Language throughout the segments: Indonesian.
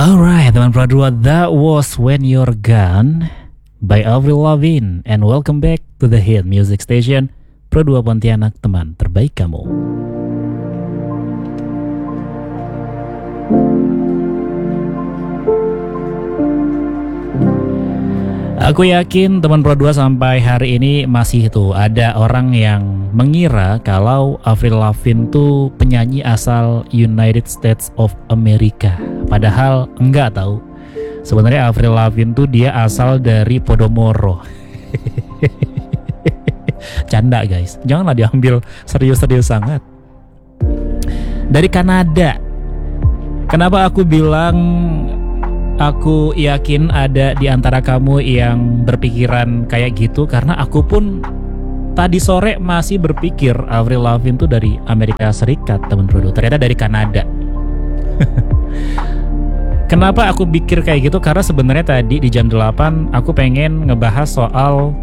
Alright, teman Pro 2, that was When You're Gone by Avril Lavigne. And welcome back to the hit music station Pro 2 Pontianak, teman terbaik kamu. Aku yakin teman Pro 2 sampai hari ini masih tuh ada orang yang mengira kalau Avril Lavigne tuh penyanyi asal United States of America. Padahal enggak tahu. Sebenarnya Avril Lavigne tuh dia asal dari Podomoro. Canda guys, janganlah diambil serius-serius sangat. Dari Kanada. Kenapa aku bilang aku yakin ada di antara kamu yang berpikiran kayak gitu? Karena aku pun tadi sore masih berpikir Avril Lavigne tuh dari Amerika Serikat, teman Pro 2. Ternyata dari Kanada. Kenapa aku pikir kayak gitu? Karena sebenarnya tadi di jam 8 aku pengen ngebahas soal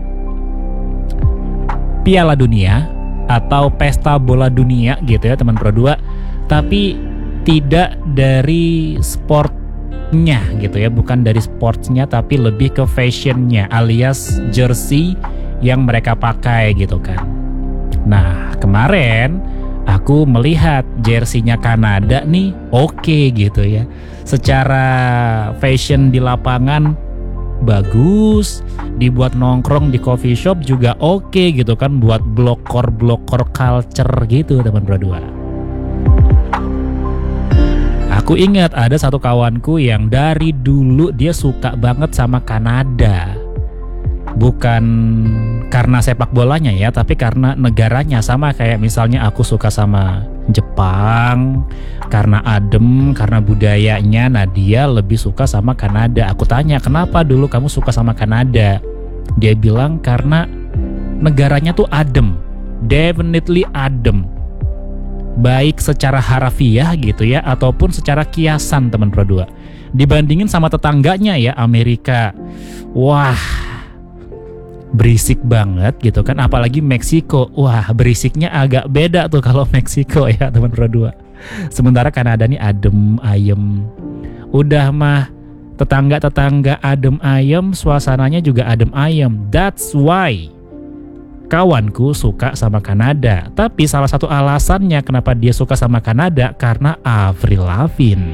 Piala Dunia atau Pesta Bola Dunia gitu ya teman Pro 2. Tapi tidak dari sportnya gitu ya, bukan dari sportsnya tapi lebih ke fashionnya alias jersey yang mereka pakai gitu kan. Nah kemarin aku melihat jersey-nya Kanada nih oke gitu ya. Secara fashion di lapangan bagus, dibuat nongkrong di coffee shop juga oke gitu kan, buat blokor culture gitu teman Pro 2. Aku ingat ada satu kawanku yang dari dulu dia suka banget sama Kanada. Bukan karena sepak bolanya ya, tapi karena negaranya. Sama kayak misalnya aku suka sama Jepang karena adem, karena budayanya. Nah dia lebih suka sama Kanada. Aku tanya, kenapa dulu kamu suka sama Kanada? Dia bilang karena negaranya tuh adem, definitely adem, baik secara harafiah gitu ya, ataupun secara kiasan teman Pro 2. Dibandingin sama tetangganya ya Amerika, wah berisik banget gitu kan. Apalagi Meksiko, wah berisiknya agak beda tuh kalau Meksiko ya teman Pro 2. Sementara Kanada nih adem ayem. Udah mah tetangga-tetangga adem ayem, suasananya juga adem ayem. That's why kawanku suka sama Kanada. Tapi salah satu alasannya kenapa dia suka sama Kanada karena Avril Lavigne.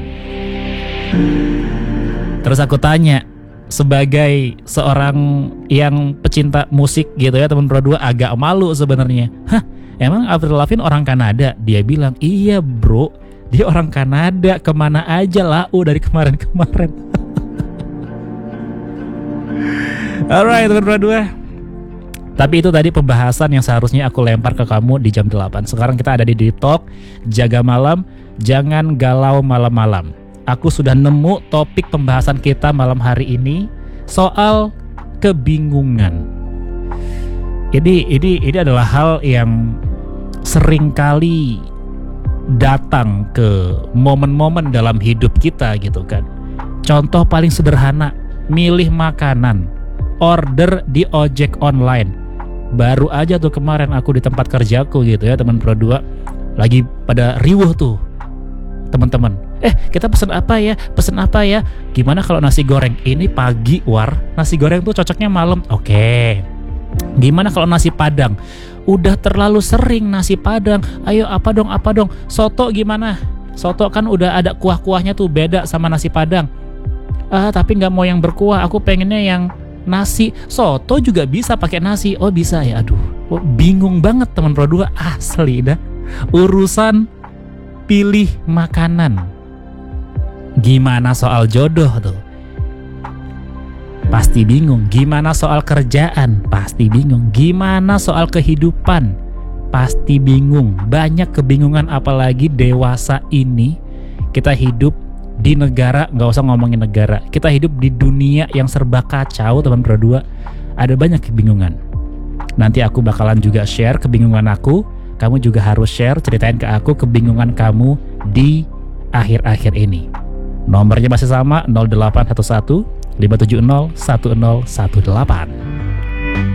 Terus aku tanya, sebagai seorang yang pecinta musik gitu ya teman Pro 2, agak malu sebenarnya. Hah, emang Avril Lavigne orang Kanada? Dia bilang, iya bro, dia orang Kanada. Kemana aja lau dari kemarin-kemarin. Alright teman Pro 2. Tapi itu tadi pembahasan yang seharusnya aku lempar ke kamu di jam 8. Sekarang kita ada di Deep Talk, jaga malam, jangan galau malam-malam. Aku sudah nemu topik pembahasan kita malam hari ini soal kebingungan. Ini adalah hal yang sering kali datang ke momen-momen dalam hidup kita gitu kan. Contoh paling sederhana, milih makanan, order di ojek online. Baru aja tuh kemarin aku di tempat kerjaku gitu ya teman Pro 2, lagi pada riuh tuh teman-teman. Kita pesen apa ya? Gimana kalau nasi goreng? Ini pagi war, nasi goreng tuh cocoknya malam. Oke. Gimana kalau nasi padang? Udah terlalu sering nasi padang. Ayo apa dong? Soto gimana? Soto kan udah ada kuah-kuahnya tuh, beda sama nasi padang. Tapi nggak mau yang berkuah, aku pengennya yang nasi. Soto juga bisa pakai nasi. Oh bisa ya, aduh. Bingung banget teman Pro 2 asli dah. Urusan pilih makanan. Gimana soal jodoh tuh? Pasti bingung. Gimana soal kerjaan? Pasti bingung. Gimana soal kehidupan? Pasti bingung. Banyak kebingungan, apalagi dewasa ini. Kita hidup di negara, gak usah ngomongin negara, kita hidup di dunia yang serba kacau teman Pro 2. Ada banyak kebingungan. Nanti aku bakalan juga share kebingungan aku. Kamu juga harus share, ceritain ke aku kebingungan kamu di akhir-akhir ini. Nomornya masih sama, 0811 570 1018.